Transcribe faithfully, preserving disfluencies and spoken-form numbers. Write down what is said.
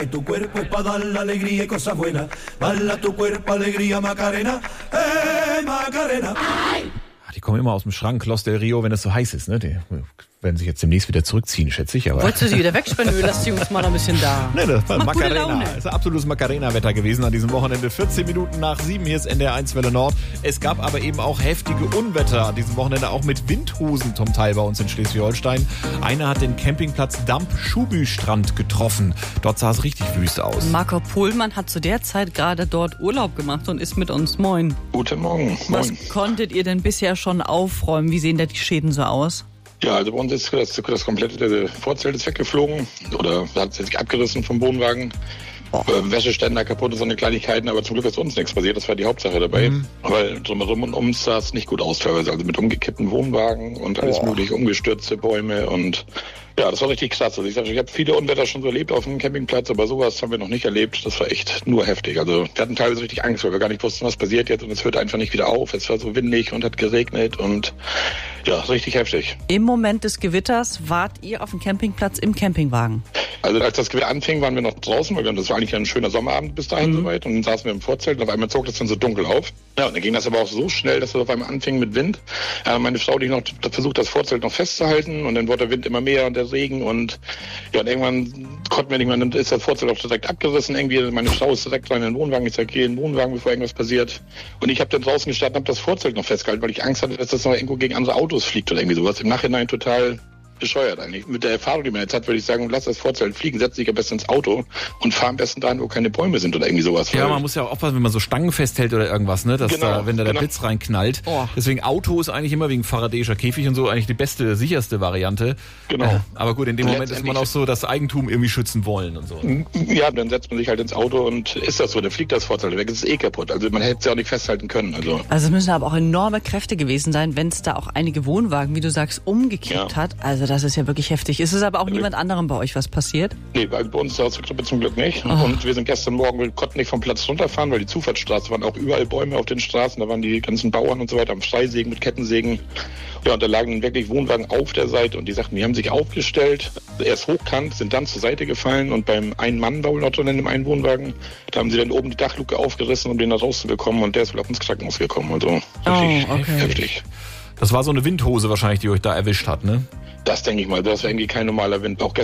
Tu cuerpo es para dar la alegría y cosas buenas. Bala tu cuerpo, alegría, Macarena. Eh, Macarena. Die kommen immer aus dem Schrank, Los del Rio, wenn es so heiß ist, ne? Die werden sich jetzt demnächst wieder zurückziehen, schätze ich. Aber wolltest du sie wieder wegspannen? Lass die Jungs mal ein bisschen da. Ne, das war Macht gute Macarena. Laune. Das ist ein absolutes Macarena-Wetter gewesen an diesem Wochenende. vierzehn Minuten nach sieben, hier ist N D R eins Welle Nord. Es gab aber eben auch heftige Unwetter an diesem Wochenende, auch mit Windhosen zum Teil bei uns in Schleswig-Holstein. Einer hat den Campingplatz Damp-Schuby-Strand getroffen. Dort sah es richtig wüst aus. Marco Pohlmann hat zu der Zeit gerade dort Urlaub gemacht und ist mit uns. Moin. Guten Morgen. Was Moin. konntet ihr denn bisher schon aufräumen? Wie sehen da die Schäden so aus? Ja, also bei uns ist das, das komplette Vorzelt ist weggeflogen oder hat sich abgerissen vom Wohnwagen. Oh. Wäscheständer kaputt und so eine Kleinigkeiten, aber zum Glück ist uns nichts passiert, das war die Hauptsache dabei. Mhm. Weil drumherum und um sah es nicht gut aus teilweise, also mit umgekippten Wohnwagen und alles oh. mögliche, umgestürzte Bäume und ja, das war richtig krass. Also ich sag, ich habe viele Unwetter schon so erlebt auf dem Campingplatz, aber sowas haben wir noch nicht erlebt. Das war echt nur heftig. Also wir hatten teilweise richtig Angst, weil wir gar nicht wussten, was passiert jetzt und es hört einfach nicht wieder auf. Es war so windig und hat geregnet und ja, richtig heftig. Im Moment des Gewitters wart ihr auf dem Campingplatz im Campingwagen? Also als das Gewitter anfing, waren wir noch draußen, weil wir, das war eigentlich ein schöner Sommerabend bis dahin mhm. soweit und dann saßen wir im Vorzelt und auf einmal zog das dann so dunkel auf. Ja, und dann ging das aber auch so schnell, dass es auf einmal anfing mit Wind. Äh, meine Frau, die noch versucht, das Vorzelt noch festzuhalten und dann wurde der Wind immer mehr und der Regen und ja, und irgendwann konnten wir nicht mehr, dann ist das Vorzelt auch direkt abgerissen irgendwie. Meine Frau ist direkt rein in den Wohnwagen, ich sag, geh in den Wohnwagen, bevor irgendwas passiert. Und ich habe dann draußen gestanden und habe das Vorzelt noch festgehalten, weil ich Angst hatte, dass das noch irgendwo gegen andere Autos fliegt oder irgendwie sowas. Im Nachhinein total bescheuert eigentlich. Mit der Erfahrung, die man jetzt hat, würde ich sagen, lass das Vorzelt fliegen, setz dich am besten ins Auto und fahr am besten dahin, wo keine Bäume sind oder irgendwie sowas. Ja, man muss ja auch aufpassen, wenn man so Stangen festhält oder irgendwas, ne, dass genau, da, wenn da der genau. Blitz reinknallt. Oh. Deswegen Auto ist eigentlich immer wegen Faradayischer Käfig und so eigentlich die beste, sicherste Variante. Genau. Äh, aber gut, in dem Moment ist man auch so das Eigentum irgendwie schützen wollen und so. Ja, dann setzt man sich halt ins Auto und ist das so, dann fliegt das Vorzelt weg, es ist eh kaputt. Also man hätte es ja auch nicht festhalten können. Also, also es müssen aber auch enorme Kräfte gewesen sein, wenn es da auch einige Wohnwagen, wie du sagst, umgekippt ja. hat. Also das ist ja wirklich heftig. Ist es aber auch niemand anderem bei euch was passiert? Nee, bei uns zu Hause zum Glück nicht. Oh. Und wir sind gestern Morgen, wir konnten nicht vom Platz runterfahren, weil die Zufahrtsstraße waren auch überall Bäume auf den Straßen. Da waren die ganzen Bauern und so weiter am Freisägen mit Kettensägen. Ja, und da lagen wirklich Wohnwagen auf der Seite und die sagten, die haben sich aufgestellt, erst hochkant, sind dann zur Seite gefallen und beim Ein-Mann-Bau noch drin in dem einen Wohnwagen, da haben sie dann oben die Dachluke aufgerissen, um den da rauszubekommen und der ist wohl auf ins Krankenhaus gekommen. Also richtig oh, okay. heftig. Das war so eine Windhose wahrscheinlich, die euch da erwischt hat, ne? Das denke ich mal, das war irgendwie kein normaler Wind. Auch